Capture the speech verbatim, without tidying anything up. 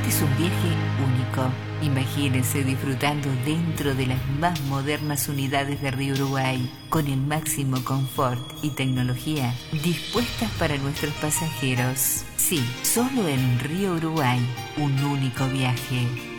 Este es un viaje único. Imagínense disfrutando dentro de las más modernas unidades de Río Uruguay, con el máximo confort y tecnología dispuestas para nuestros pasajeros. Sí, solo en Río Uruguay, un único viaje.